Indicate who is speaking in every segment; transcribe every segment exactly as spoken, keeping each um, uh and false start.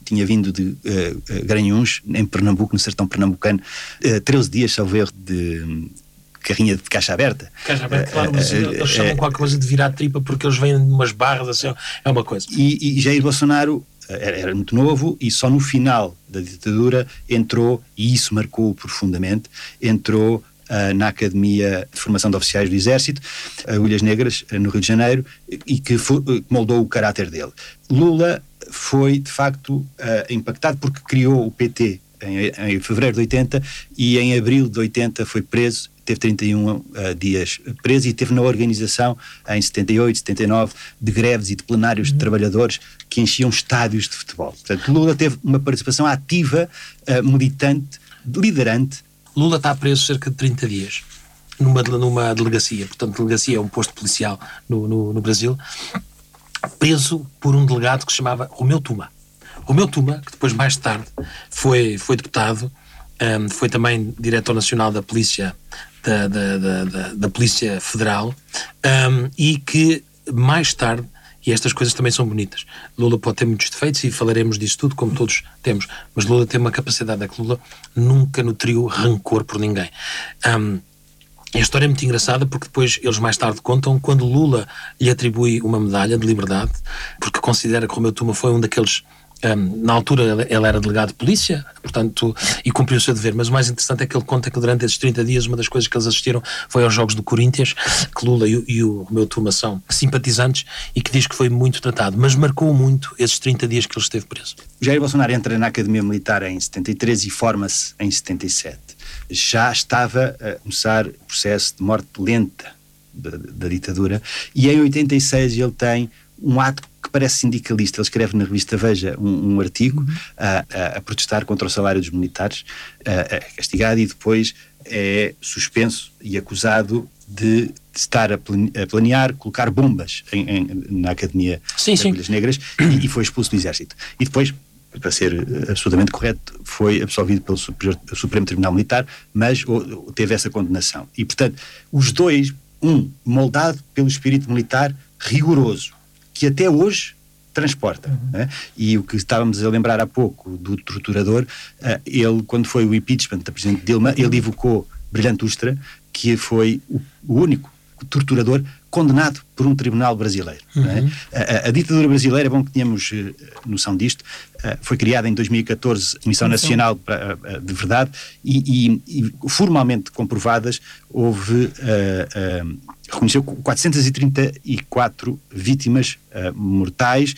Speaker 1: tinha vindo de uh, uh, Garanhuns, em Pernambuco, no sertão pernambucano, uh, treze dias, salvo erro, de carrinha de caixa aberta.
Speaker 2: Caixa aberta, claro, mas uh, uh, eles chamam uh, qualquer coisa de virar tripa porque eles vêm de umas barras, assim, é uma coisa.
Speaker 1: E, e Jair Bolsonaro era, era muito novo e só no final da ditadura entrou, e isso marcou profundamente, entrou Uh, na Academia de Formação de Oficiais do Exército, Agulhas Negras, uh, no Rio de Janeiro, e que foi, uh, moldou o caráter dele. Lula foi, de facto, uh, impactado porque criou o P T em, em fevereiro de oitenta e em abril de oitenta foi preso, teve trinta e um uh, dias preso e teve na organização, em setenta e oito, setenta e nove, de greves e de plenários de trabalhadores que enchiam estádios de futebol. Portanto, Lula teve uma participação ativa, uh, militante, liderante.
Speaker 2: Lula está preso cerca de trinta dias numa, numa delegacia, portanto delegacia é um posto policial no, no, no Brasil, preso por um delegado que se chamava Romeu Tuma. Romeu Tuma, que depois mais tarde foi, foi deputado, um, foi também diretor nacional da polícia, da, da, da, da, da polícia federal, um, e que mais tarde, e estas coisas também são bonitas. Lula pode ter muitos defeitos e falaremos disso tudo, como todos temos. Mas Lula tem uma capacidade, é que Lula nunca nutriu rancor por ninguém. Um, a história é muito engraçada porque depois eles mais tarde contam quando Lula lhe atribui uma medalha de liberdade, porque considera que Romeu Tuma foi um daqueles... Um, na altura ele era delegado de polícia, portanto, e cumpriu o seu dever, mas o mais interessante é que ele conta que durante esses trinta dias uma das coisas que eles assistiram foi aos jogos do Corinthians, que Lula e, e o Romeu Tuma são simpatizantes, e que diz que foi muito tratado, mas marcou muito esses trinta dias que ele esteve preso.
Speaker 1: Jair Bolsonaro entra na Academia Militar em setenta e três e forma-se em setenta e sete. Já estava a começar o processo de morte lenta da, da ditadura, e em oitenta e seis ele tem um ato que parece sindicalista. Ele escreve na revista Veja um, um artigo uhum. a, a, a protestar contra o salário dos militares, a, a castigado, e depois é suspenso e acusado de, de estar a planear colocar bombas em, em, na Academia
Speaker 2: sim,
Speaker 1: de Agulhas Negras e, e foi expulso do Exército. E depois, para ser absolutamente correto, foi absolvido pelo Superior, Supremo Tribunal Militar, mas o, teve essa condenação. E, portanto, os dois, um moldado pelo espírito militar rigoroso, que até hoje transporta. Uhum. Né? E o que estávamos a lembrar há pouco do torturador, uh, ele, quando foi o impeachment da Presidente Dilma, ele evocou Brilhante Ustra, que foi o, o único torturador condenado por um tribunal brasileiro. Uhum. Né? A, a, a ditadura brasileira, é bom que tenhamos uh, noção disto, uh, foi criada em dois mil e catorze, Comissão Nacional pra, uh, de Verdade, e, e, e formalmente comprovadas, houve... Uh, uh, reconheceu quatrocentas e trinta e quatro vítimas uh, mortais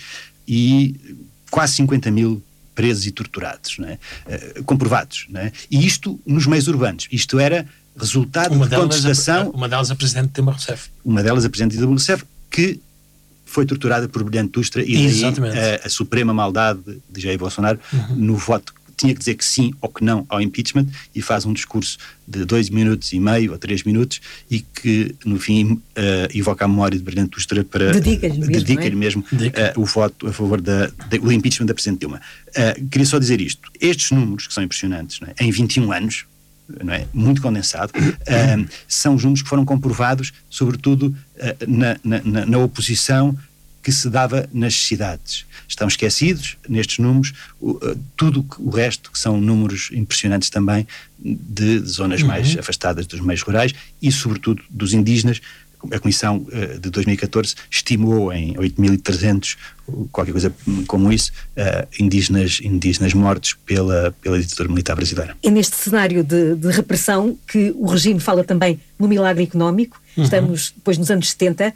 Speaker 1: e quase cinquenta mil presos e torturados, não é? uh, comprovados. Não é? E isto nos meios urbanos. Isto era resultado
Speaker 2: uma
Speaker 1: de contestação...
Speaker 2: A, uma delas a Presidente Dilma Rousseff.
Speaker 1: Uma delas a Presidente Dilma Rousseff, que foi torturada por Brilhante Ustra, e daí a, a suprema maldade de Jair Bolsonaro uhum. no voto. Tinha que dizer que sim ou que não ao impeachment, e faz um discurso de dois minutos e meio ou três minutos e que no fim uh, evoca a memória de Brilhante Ustra para
Speaker 3: dedica-lhe mesmo,
Speaker 1: dedica-lhe mesmo uh, o voto a favor da, da, do impeachment da Presidente Dilma. Uh, queria só dizer isto: estes números, que são impressionantes, não é? Em vinte e um anos, não é? Muito condensado, uh, são os números que foram comprovados, sobretudo uh, na, na, na oposição que se dava nas cidades. Estão esquecidos nestes números uh, tudo o resto, que são números impressionantes também de, de zonas uhum. mais afastadas dos meios rurais e sobretudo dos indígenas. A Comissão uh, de dois mil e catorze estimou em oito mil e trezentos, qualquer coisa como isso, uh, indígenas, indígenas mortos pela, pela ditadura militar brasileira.
Speaker 3: É neste cenário de, de repressão que o regime fala também no milagre económico. Uhum. Estamos depois nos anos setenta,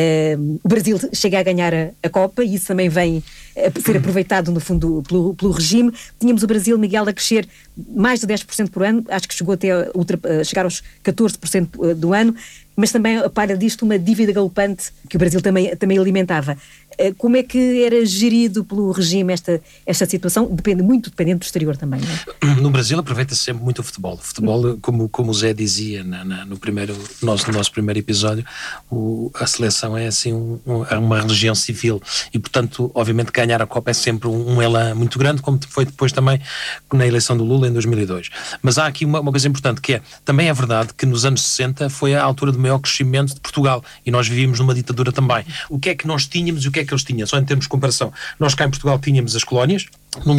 Speaker 3: uh, o Brasil chega a ganhar a, a Copa, e isso também vem a ser aproveitado no fundo pelo, pelo regime. Tínhamos o Brasil, Miguel, a crescer mais de dez por cento por ano, acho que chegou até a, ultra, a chegar aos catorze por cento do ano, mas também a par disto uma dívida galopante que o Brasil também, também alimentava. Como é que era gerido pelo regime esta, esta situação? Depende muito, dependendo do exterior também, não é?
Speaker 2: No Brasil aproveita-se sempre muito o futebol. O futebol, como, como o Zé dizia na, na, no, primeiro, nosso, no nosso primeiro episódio, o, a seleção é assim um, um, é uma religião civil e, portanto, obviamente ganhar a Copa é sempre um, um elan muito grande, como foi depois também na eleição do Lula em dois mil e dois. Mas há aqui uma, uma coisa importante, que é, também é verdade que nos anos sessenta foi a altura do maior crescimento de Portugal, e nós vivíamos numa ditadura também. O que é que nós tínhamos e o que é que eles tinham? Só em termos de comparação. Nós cá em Portugal tínhamos as colónias,